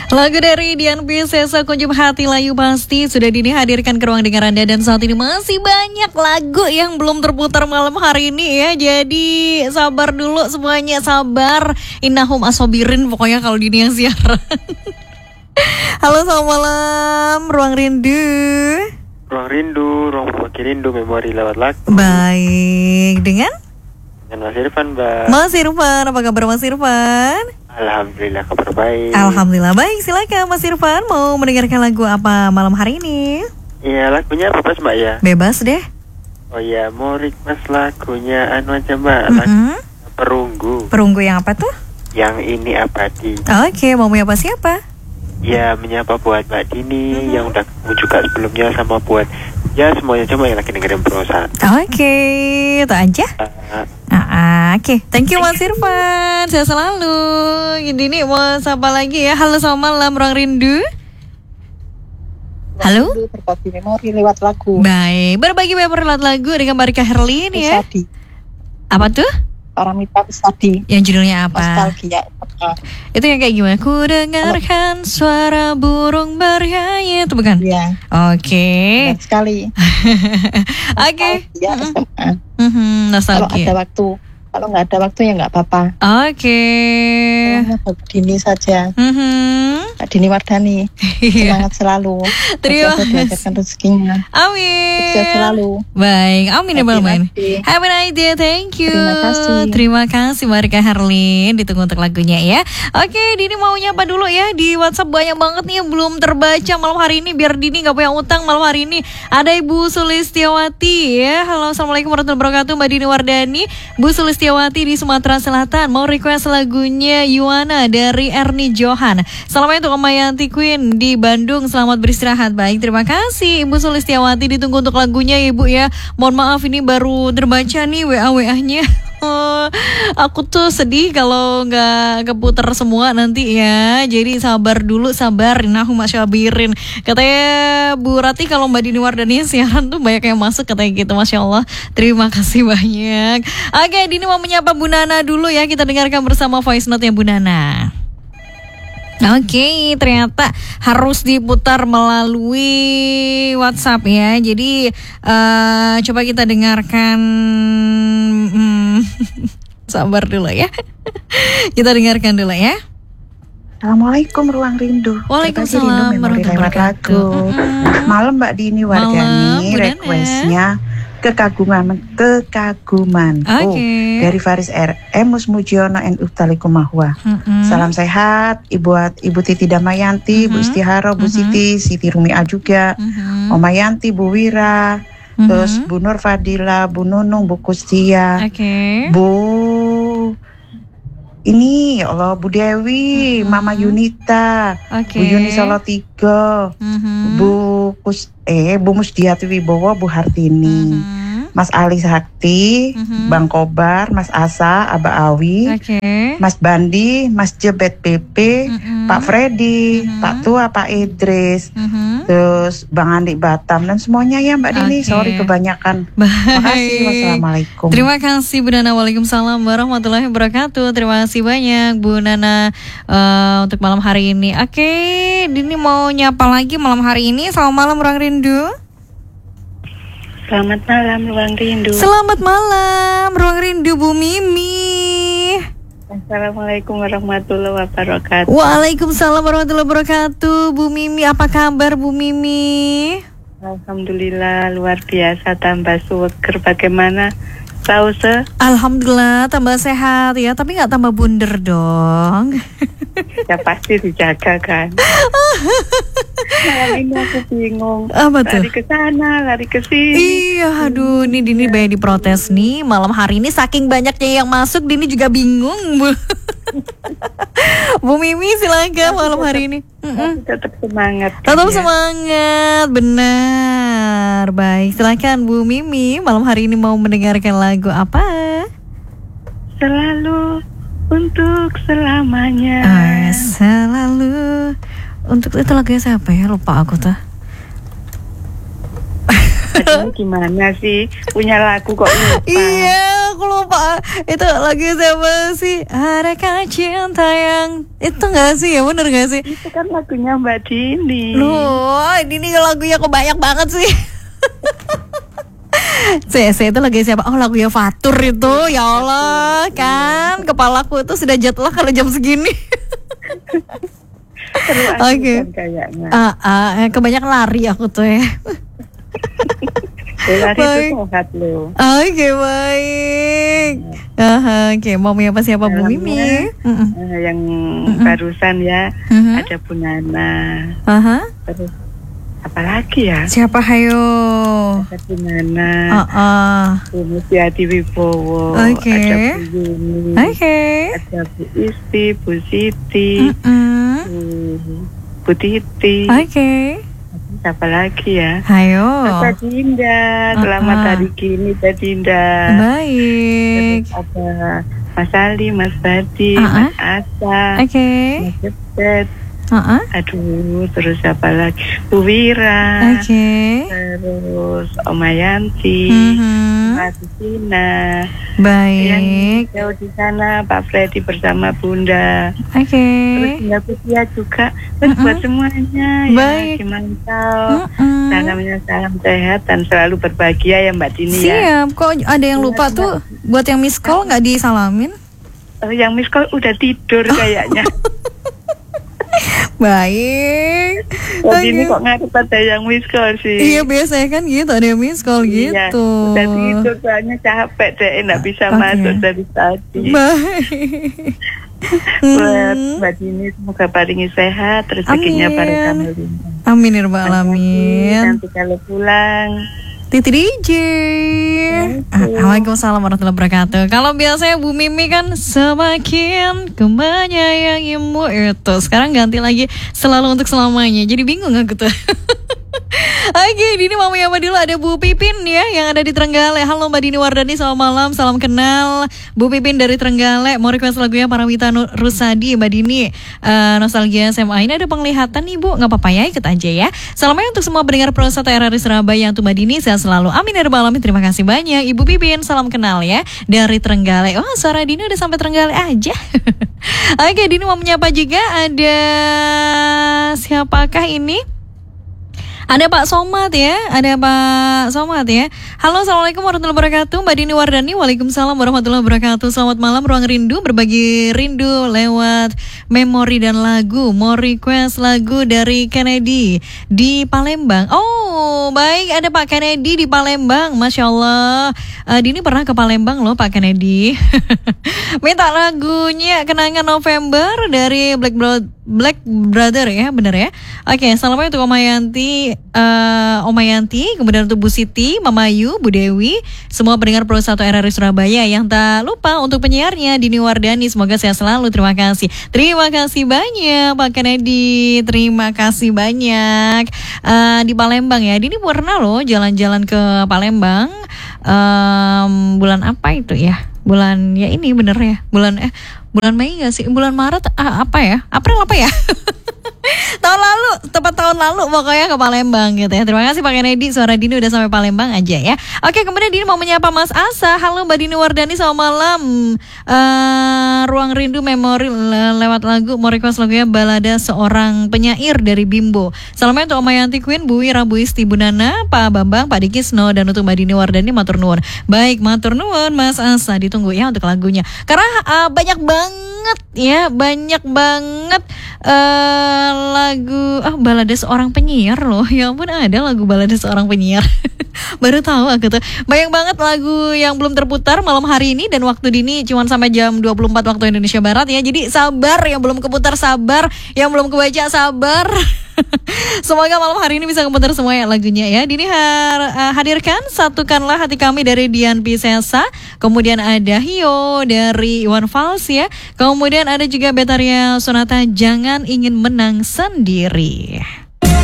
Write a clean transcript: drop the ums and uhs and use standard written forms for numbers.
Lagu dari Dian Piscesa, Kuncup Hati Layu Pasti sudah Dini hadirkan ke ruang dengar Anda. Dan saat ini masih banyak lagu yang belum terputar malam hari ini ya. Jadi sabar dulu semuanya, sabar. Innahum asobirin pokoknya kalau Dini yang siaran. Halo, selamat malam Ruang Rindu. Ruang Rindu, ruang berbagi rindu, memori lewat lagu. Baik, dengan Mas Irfan, Mbak. Mas Irfan, apa kabar Mas Irfan? Alhamdulillah kabar baik. Alhamdulillah baik, silakan Mas Irfan, mau mendengarkan lagu apa malam hari ini? Iya, lagunya bebas Mbak ya? Bebas deh. Oh iya, mau request lagunya anu aja Mbak, Perunggu. Perunggu yang apa tuh? Yang ini abadi. Oke, mau menyapa siapa? Ya, menyapa buat Mbak Dini yang udah juga sebelumnya, sama buat ya semuanya cuma yang lagi dengerin perusahaan. Oke, itu aja. Oke, thank you Mas Irfan. Saya selalu. Dini mau sapa lagi ya. Halo, selamat malam Ruang Rindu. Halo. Berbagi memori lewat lagu. Baik, berbagi memori lewat lagu dengan Mbak Rika Herlin ya. Tadi. Apa tuh? Paramita tadi. Yang judulnya apa? Nostalgia. Itu yang kayak gimana? Ku dengarkan suara burung bernyanyi, itu bukan? Iya. Oke. Benar sekali. Oke. Ya, SMA. Kalau Nostalgia. ada waktu. Kalau nggak ada waktu ya nggak apa-apa. Oke. Hanya Mbak Dini saja. Mbak Dini Wardani. Semangat selalu. Terima kasih. kasih. Rezekinya. Amin. Sukses selalu. Baik, amin ya Bang Main. Happy Have a nice day, thank you. Terima kasih. Terima kasih Mbak Rika Herlin. Ditunggu untuk lagunya ya. Oke, Dini mau nyapa dulu ya. Di WhatsApp banyak banget nih yang belum terbaca malam hari ini. Biar Dini gak punya utang malam hari ini. Ada Ibu Sulistiawati ya. Halo, assalamualaikum warahmatullahi wabarakatuh. Mbak Dini Wardani, Bu Sulistiawati di Sumatera Selatan. Mau request lagunya Yuana dari Ernie Johan. Salamnya untuk Mayanti Queen di Bandung. Selamat beristirahat. Baik, terima kasih Ibu Sulistiawati. Ditunggu untuk lagunya ya Ibu ya. Mohon maaf ini baru terbaca nih WA-nya. Aku tuh sedih kalau nggak keputar semua nanti ya. Jadi sabar dulu, sabar. Innahum asyabirin. Katanya Bu Rati kalau Mbak Dini Wardani siaran tuh banyak yang masuk katanya gitu. Masya Allah. Terima kasih banyak. Oke, Dini mau menyapa Bu Nana dulu ya. Kita dengarkan bersama voice note-nya Bu Nana. Oke, ternyata harus diputar melalui WhatsApp ya. Jadi coba kita dengarkan. Sabar dulu ya. Kita dengarkan dulu ya. Assalamualaikum Ruang Rindu. Waalaikumsalam warahmatullahi wabarakatuh. Malam Mbak Dini Wardani, requestnya kekaguman. Dari Faris RM Musmujiono NU Talikumahwa. Salam sehat Ibu Titi Damayanti, Bu Istiharo, Bu Siti Rumia juga, Oma Yanti, Bu Wira, terus Bu Nur Fadila, Bu Nunung, Bu Kustia, ini ya Allah, Bu Dewi, Mama Yunita, Bu Yuni Solo 3, Bu Musdiati Wibowo, Bu Hartini, Mas Ali Sakti, Bang Kobar, Mas Asa, Aba Awi, Mas Bandi, Mas Jebet PP, Pak Freddy, Pak Tua, Pak Idris, terus Bang Andi Batam dan semuanya ya Mbak Dini. Sorry kebanyakan. Terima kasih. Wassalamualaikum. Terima kasih Bu Nana. Waalaikumsalam warahmatullahi wabarakatuh. Terima kasih banyak Bu Nana untuk malam hari ini. Oke, Dini mau nyapa lagi malam hari ini. Selamat malam Ruang Rindu. Selamat malam Ruang Rindu. Selamat malam Ruang Rindu Bu Mimi. Assalamualaikum warahmatullahi wabarakatuh. Waalaikumsalam warahmatullahi wabarakatuh. Bu Mimi, apa kabar Bu Mimi? Alhamdulillah luar biasa, tambah seger. Bagaimana Sause? Alhamdulillah tambah sehat ya, tapi nggak tambah bunder dong. Ya pasti dijaga kan. Malam ini aku bingung. Apa tuh? Lari ke sana, lari ke sini. Iya, aduh, ini Dini banyak diprotes nih malam hari ini, saking banyaknya yang masuk, Dini juga bingung, Bu. Bu Mimi silakan malam hari ini. Tetap semangat. Tetap semangat, benar. Baik, silakan Bu Mimi malam hari ini mau mendengarkan lagu apa? Selalu untuk selamanya. Selalu untuk itu lagunya siapa ya? Lupa aku tuh. Aduh, gimana sih punya lagu kok lupa? Iya, aku lupa. Itu lagu siapa sih? Adakah cinta yang itu nggak sih? Ya bener nggak sih? Itu kan lagunya Mbak Dini. Loh, ini lagunya kok banyak banget sih. CC itu lagi siapa? Oh, lagunya Fatur itu. Ya Allah, kan kepalaku itu sudah jet lag kalau jam segini. Oke. Kayaknya. Kebanyakan lari aku tuh ya. Lari itu sehat loh. Oke, baik. Oke, mau apa siapa Bu Mimi? Yang barusan ya ada Bu Nana. Terus apa lagi ya? Siapa hayo? Ada Bu Nana. Bu Mustiati Wibowo. Oke. Ada Bu Yuni. Ada Bu Isti, Bu Siti. Bu Titi. Siapa lagi ya? Hayo. Mbak Dinda, selamat hari gini Mbak Dinda. Baik. Terus ada Mas Ali, Mas Badi, Mas Asa, Mas Jebet. Aduh, terus siapa lagi? Bu Wira. Terus Oma Yanti, Mas Sina. Baik. Yang jauh di sana Pak Freddy bersama Bunda. Terus Bunda Putia juga. Terus buat semuanya baik. Yang dimantau. Salam sehat dan selalu berbahagia ya Mbak Dini ya. Siap. Kok ada yang lupa tuh buat yang miss call nggak disalamin? Yang miss call udah tidur kayaknya. Baik. Tadi ini kok ngaku ada yang miss call sih. Iya, biasanya kan gitu, ada yang miss call gitu. Udah tidur soalnya capek deh, nggak bisa masuk dari tadi. Baik. Buat Mbak Dini semoga paringi sehat, rezekinya barokah melimpah. Amin ya rabbal alamin. Nanti kalau pulang Titi DJ. Waalaikumsalam warahmatullahi wabarakatuh. Kalau biasanya Bu Mimi kan semakin ku menyayangimu itu. Sekarang ganti lagi selalu untuk selamanya. Jadi bingung aku tuh. Oke, Dini mau apa dulu? Ada Bu Pipin ya yang ada di Trenggalek. Halo Mbak Dini Wardani, selamat malam, salam kenal. Bu Pipin dari Trenggalek, mau request lagunya Parawita Rusadi. Mbak Dini, nostalgia SMA. Ini ada penglihatan nih Bu, nggak apa-apa ya, ikut aja ya. Salamnya untuk semua pendengar Prosata RRI Surabaya, untuk Mbak Dini sehat selalu. Amin ya rabbal alamin. Terima kasih banyak Ibu Pipin, salam kenal ya dari Trenggalek. Oh, suara Dini udah sampai Trenggalek aja. Oke, Dini mau menyapa juga. Ada siapakah ini? Ada Pak Somad ya, ada Pak Somad ya. Halo, assalamualaikum warahmatullahi wabarakatuh. Mbak Dini Wardani, waalaikumsalam warahmatullahi wabarakatuh. Selamat malam, Ruang Rindu, berbagi rindu lewat memori dan lagu. Mau request lagu dari Kennedy di Palembang. Oh, baik, ada Pak Kennedy di Palembang, Masya Allah. Dini pernah ke Palembang loh Pak Kennedy. Minta lagunya Kenangan November dari Black Brother ya, bener ya. Oke, salamnya untuk Oma Yanti, kemudian untuk Bu Siti, Mama Yu, Bu Dewi, semua pendengar Pro 1 RRI Surabaya, yang tak lupa untuk penyiarnya Dini Wardani, semoga sehat selalu. Terima kasih banyak Pak Kennedy, terima kasih banyak. Di Palembang ya, Dini pernah loh jalan-jalan ke Palembang. Bulan apa itu ya? Bulan ya ini bener ya, bulan Mei nggak sih? Bulan Maret apa ya? April apa ya? tepat tahun lalu pokoknya ke Palembang gitu ya. Terima kasih Pak Kennedy, suara Dini udah sampai Palembang aja ya. Oke, kemudian Dini mau menyapa Mas Asa. Halo Mbak Dini Wardani, selamat malam. Ruang Rindu memori lewat lagu, mau request lagunya Balada Seorang Penyair dari Bimbo. Salamnya untuk Oma Yanti Queen, Bu Wira, Bu Isti, Bu Nana, Pak Bambang, Pak Dikisno, dan untuk Mbak Dini Wardani, matur nuwun. Baik, matur nuwun Mas Asa, ditunggu ya untuk lagunya. Karena banyak banget lagu Balada Seorang Penyiar loh. Ya ampun, ada lagu Balada Seorang Penyiar. Baru tahu aku tuh. Banyak banget lagu yang belum terputar malam hari ini, dan waktu Dini cuma sampai jam 24 waktu Indonesia Barat ya. Jadi sabar, yang belum keputar sabar, yang belum kebaca sabar. Semoga malam hari ini bisa keputar semua ya lagunya ya. Dini hadirkan Satukanlah Hati Kami dari Dian Piscesa. Kemudian ada Hio dari Iwan Fals ya. Kemudian ada juga Betaria Sonata Jangan Ingin Menang Sendiri.